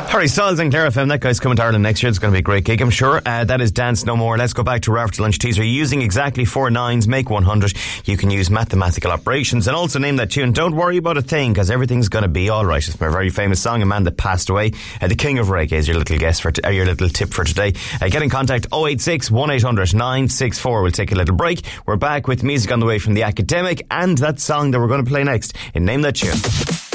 Harry Styles and Claire FM. That guy's coming to Ireland next year. It's going to be a great gig, I'm sure. That is Dance No More. Let's go back to After Lunch Teaser. Using exactly 4 nines, make 100. You can use mathematical operations and also name that tune. Don't worry about a thing, because everything's going to be alright. It's from a very famous song, a man that passed away. The King of Reggae is your little guess for your little tip for today. Get in contact 086 1800 964. We'll take a little break. We're back with music on the way from The Academic and that song that we're going to play next in Name That Tune.